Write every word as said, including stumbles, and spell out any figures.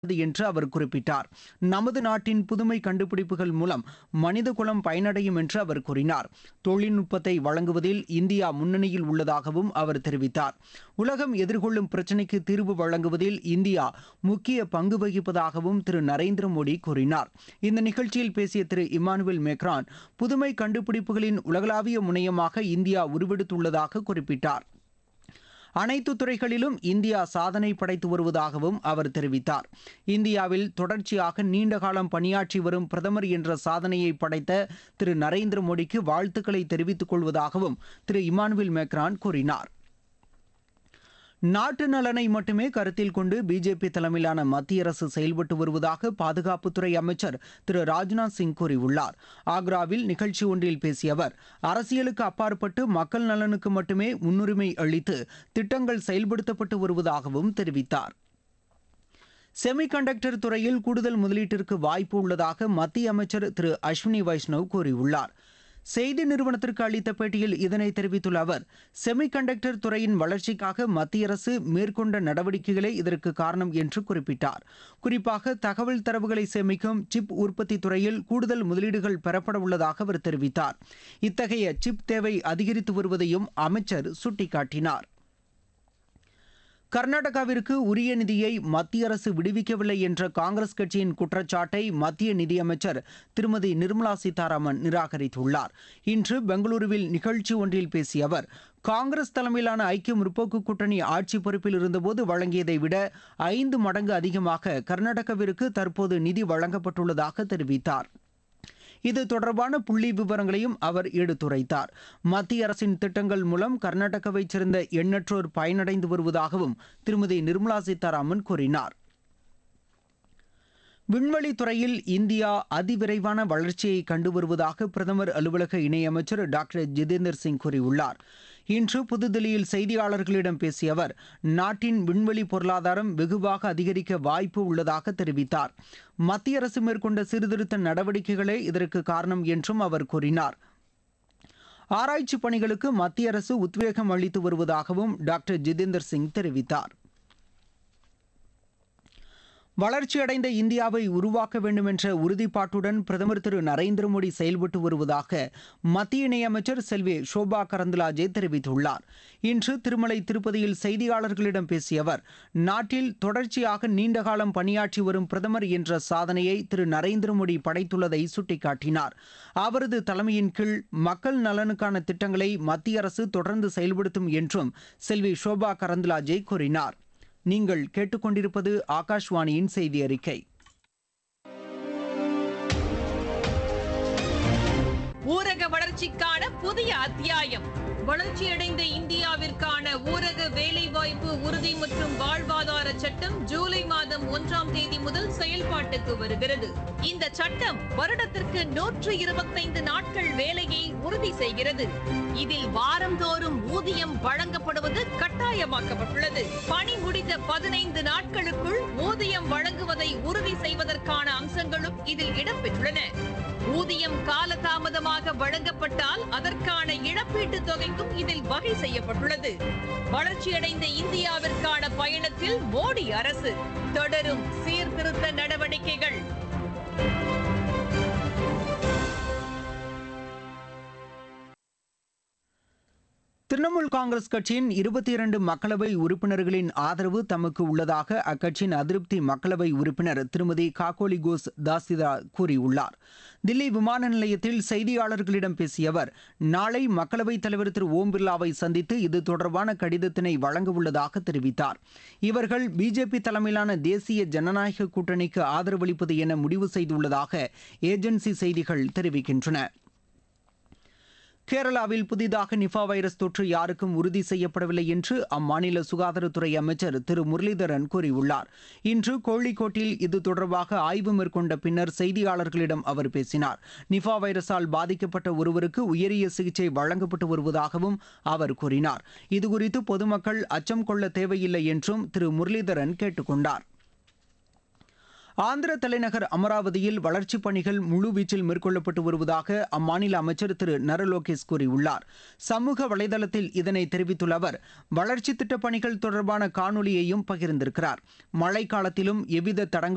என்று அவர் குறிப்பிட்டார். நமது நாட்டின் புதுமை கண்டுபிடிப்புகள் மூலம் மனித குலம் பயனடையும் என்று அவர் கூறினார். தொழில்நுட்பத்தை வழங்குவதில் இந்தியா முன்னணியில் உள்ளதாகவும் அவர் தெரிவித்தார். உலகம் எதிர்கொள்ளும் பிரச்சினைக்கு தீர்வு வழங்குவதில் இந்தியா முக்கிய பங்கு வகிப்பதாகவும் திரு நரேந்திர மோடி கூறினார். இந்த நிகழ்ச்சியில் பேசிய திரு இமானுவேல் மேக்ரான் புதுமை கண்டுபிடிப்புகளின் உலகளாவிய முனையமாக இந்தியா உருவெடுத்துள்ளதாக குறிப்பிட்டார். அனைத்து துறைகளிலும் இந்தியா சாதனை படைத்து வருவதாகவும் அவர் தெரிவித்தார். இந்தியாவில் தொடர்ச்சியாக நீண்ட காலம் பணியாற்றி வரும் பிரதமர் என்ற சாதனையை படைத்த திரு நரேந்திர மோடிக்கு வாழ்த்துக்களை தெரிவித்துக் கொள்வதாகவும் திரு இமானுவேல் மேக்ரான் கூறினார். நாட்டு நலனை மட்டுமே கருத்தில் கொண்டு பிஜேபி தலைமையிலான மத்திய அரசு செயல்பட்டு வருவதாக பாதுகாப்புத்துறை அமைச்சர் திரு ராஜ்நாத் சிங் கூறியுள்ளார். ஆக்ராவில் நிகழ்ச்சி ஒன்றில் பேசிய அவர், அரசியலுக்கு அப்பாற்பட்டு மக்கள் நலனுக்கு மட்டுமே முன்னுரிமை அளித்து திட்டங்கள் செயல்படுத்தப்பட்டு வருவதாகவும் தெரிவித்தார். செமி கண்டக்டர் துறையில் கூடுதல் முதலீட்டிற்கு வாய்ப்பு உள்ளதாக மத்திய அமைச்சர் திரு அஸ்வினி வைஷ்ணவ் கூறியுள்ளார். செய்தி நிறுவனத்திற்கு அளித்த பேட்டியில் இதனை தெரிவித்துள்ள அவர், செமி கண்டக்டர் துறையின் வளர்ச்சிக்காக மத்திய அரசு மேற்கொண்ட நடவடிக்கைகளே இதற்கு காரணம் என்று குறிப்பிட்டார். குறிப்பாக தகவல் தரவுகளை சேமிக்கும் சிப் உற்பத்தி துறையில் கூடுதல் முதலீடுகள் பெறப்பட உள்ளதாக அவர் தெரிவித்தார். இத்தகைய சிப் தேவை அதிகரித்து வருவதையும் அமைச்சர் சுட்டிக்காட்டினார். கர்நாடகாவிற்கு உரிய நிதியை மத்திய அரசு விடுவிக்கவில்லை என்ற காங்கிரஸ் கட்சியின் குற்றச்சாட்டை மத்திய நிதியமைச்சர் திருமதி நிர்மலா சீதாராமன் நிராகரித்துள்ளார். இன்று பெங்களூருவில் நிகழ்ச்சி ஒன்றில் பேசிய அவர், காங்கிரஸ் தலைமையிலான ஐக்கிய முற்போக்கு கூட்டணி ஆட்சி பொறுப்பில் இருந்தபோது வழங்கியதை விட ஐந்து மடங்கு அதிகமாக கர்நாடகாவிற்கு தற்போது நிதி வழங்கப்பட்டுள்ளதாக தெரிவித்தார். இது தொடர்பான புள்ளி விவரங்களையும் அவர் எடுத்துரைத்தார். மத்திய அரசின் திட்டங்கள் மூலம் கர்நாடகாவைச் சேர்ந்த எண்ணற்றோர் பயனடைந்து வருவதாகவும் திருமதி நிர்மலா சீதாராமன் கூறினார். விண்வெளி துறையில் இந்தியா அதிவிரைவான வளர்ச்சியை கண்டு வருவதாக பிரதமர் அலுவலக இணையமைச்சர் டாக்டர் ஜிதேந்தர் சிங் கூறியுள்ளார். இன்று புதுதில்லியில் செய்தியாளர்களிடம் பேசிய அவர், நாட்டின் விண்வெளி பொருளாதாரம் வெகுவாக அதிகரிக்க வாய்ப்பு உள்ளதாக தெரிவித்தார். மத்திய அரசு மேற்கொண்ட சீர்திருத்த நடவடிக்கைகளே இதற்கு காரணம் என்றும் அவர் கூறினார். ஆராய்ச்சி பணிகளுக்கு மத்திய அரசு உத்வேகம் அளித்து வருவதாகவும் டாக்டர் ஜிதேந்தர் சிங் தெரிவித்தார். வளர்ச்சியடைந்த இந்தியாவை உருவாக்க வேண்டும் என்ற உறுதிப்பாட்டுடன் பிரதமர் திரு நரேந்திர மோடி செயல்பட்டு வருவதாக மத்திய இணையமைச்சர் செல்வி ஷோபா கரந்தலாஜே தெரிவித்துள்ளார். இன்று திருமலை திருப்பதியில் செய்தியாளர்களிடம் பேசிய அவர், நாட்டில் தொடர்ச்சியாக நீண்டகாலம் பணியாற்றி வரும் பிரதமர் என்ற சாதனையை திரு நரேந்திர மோடி படைத்துள்ளதை சுட்டிக்காட்டினார். அவரது தலைமையின் கீழ் மக்கள் நலனுக்கான திட்டங்களை மத்திய அரசு தொடர்ந்து செயல்படுத்தும் என்றும் செல்வி ஷோபா கரந்தலாஜே கூறினார். நீங்கள் கேட்டுக்கொண்டிருப்பது ஆகாஷ்வாணியின் செய்தி அறிக்கை. ஊரக வளர்ச்சிக்கான புதிய அத்தியாயம். வளர்ச்சியடைந்த இந்தியாவிற்கான ஊரக வேலைவாய்ப்பு உறுதி மற்றும் வாழ்வாதார சட்டம் ஜூலை மாதம் ஒன்றாம் தேதி முதல் செயல்பாட்டுக்கு வருகிறது. இந்த சட்டம் வருடத்திற்கு நூற்று இருபத்தைந்து நாட்கள் வேலையை உறுதி செய்கிறது. இதில் வாரந்தோறும் ஊதியம் வழங்கப்படுவது கட்டாயமாக்கப்பட்டுள்ளது. பணி முடிந்த பதினைந்து நாட்களுக்குள் ஊதியம் வழங்குவதை உறுதி செய்வதற்கான அம்சங்களும் இதில் இடம்பெற்றுள்ளன. ஊதியம் காலதாமதமாக வழங்கப்பட்டால் அதற்கான இழப்பீட்டுத் தொகைக்கும் இதில் வகை செய்யப்பட்டுள்ளது. வளர்ச்சியடைந்த இந்தியாவிற்கான பயணத்தில் மோடி அரசு தொடரும் சீர்திருத்த நடவடிக்கைகள். திரிணாமுல் காங்கிரஸ் கட்சியின் இருபத்தி இரண்டு மக்களவை உறுப்பினர்களின் ஆதரவு தமக்கு உள்ளதாக அக்கட்சியின் அதிருப்தி மக்களவை உறுப்பினர் திருமதி காகோலி கோஸ் தாசிதா கூறியுள்ளார். தில்லி விமான நிலையத்தில் செய்தியாளர்களிடம் பேசிய அவர், நாளை மக்களவைத் தலைவர் திரு ஓம் பிர்லாவை சந்தித்து இது தொடர்பான கடிதத்தினை வழங்க உள்ளதாக தெரிவித்தார். இவர்கள் பிஜேபி தலைமையிலான தேசிய ஜனநாயக கூட்டணிக்கு ஆதரவளிப்பது என முடிவு செய்துள்ளதாக ஏஜென்சி செய்திகள் தெரிவிக்கின்றன. கேரளாவில் புதிதாக நிஃபா வைரஸ் தொற்று யாருக்கும் உறுதி செய்யப்படவில்லை என்று அம்மாநில சுகாதாரத்துறை அமைச்சர் திரு முரளிதரன் கூறியுள்ளார். இன்று கோழிக்கோட்டில் இது தொடர்பாக ஆய்வு மேற்கொண்ட பின்னர் செய்தியாளர்களிடம் அவர் பேசினார். நிஃபா வைரஸால் பாதிக்கப்பட்ட ஒருவருக்கு உயரிய சிகிச்சை வழங்கப்பட்டு வருவதாகவும் அவர் கூறினார். இதுகுறித்து பொதுமக்கள் அச்சம் கொள்ள தேவையில்லை என்றும் திரு முரளிதரன் கேட்டுக்கொண்டார். ஆந்திர தலைநகர் அமராவதியில் வளர்ச்சிப் பணிகள் முழுவீச்சில் மேற்கொள்ளப்பட்டு வருவதாக அம்மாநில அமைச்சர் திரு நர லோகேஷ் கூறியுள்ளார். சமூக வலைதளத்தில் இதனை தெரிவித்துள்ள அவர், வளர்ச்சி திட்டப் பணிகள் தொடர்பான காணொலியையும் பகிர்ந்திருக்கிறார். மழை காலத்திலும் எவ்வித தடங்கள்